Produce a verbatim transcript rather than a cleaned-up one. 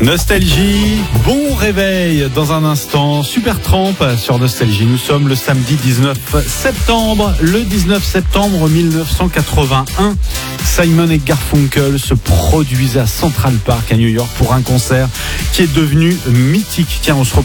Nostalgie, bon réveil dans un instant. Supertramp sur Nostalgie. Nous sommes le samedi dix-neuf septembre. Le dix-neuf septembre mille neuf cent quatre-vingt-un, Simon et Garfunkel se produisaient à Central Park à New York pour un concert qui est devenu mythique. Tiens, on se reprend